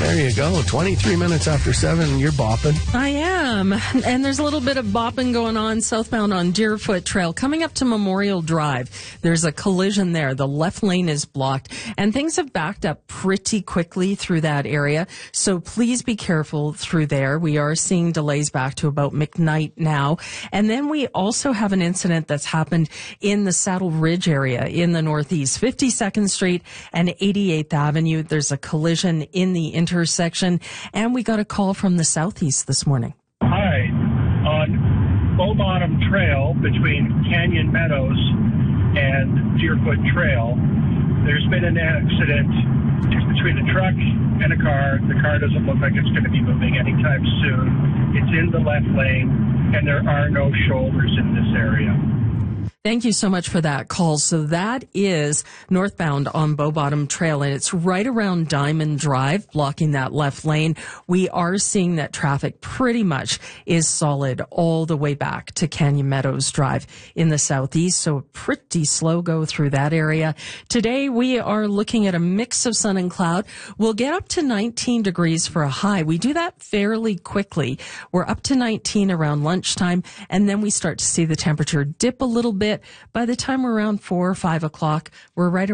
There you go. 23 minutes after 7, you're bopping. I am. And there's a little bit of bopping going on southbound on Deerfoot Trail. Coming up to Memorial Drive, there's a collision there. The left lane is blocked. And things have backed up pretty quickly through that area. So please be careful through there. We are seeing delays back to about McKnight now. And then we also have an incident that's happened in the Saddle Ridge area in the northeast. 52nd Street and 88th Avenue. There's a collision in the intersection. And we got a call from the southeast this morning. Hi. On Bow Bottom Trail between Canyon Meadows and Deerfoot Trail, there's been an accident between a truck and a car. The car doesn't look like it's going to be moving anytime soon. It's in the left lane, and there are no shoulders in this area. Thank you so much for that call. So that is northbound on Bow Bottom Trail, and it's right around Diamond Drive, blocking that left lane. We are seeing that traffic pretty much is solid all the way back to Canyon Meadows Drive in the southeast, so a pretty slow go through that area. Today, we are looking at a mix of sun and cloud. We'll get up to 19 degrees for a high. We do that fairly quickly. We're up to 19 around lunchtime, and then we start to see the temperature dip a little bit. By the time we're around 4 or 5 o'clock, we're right around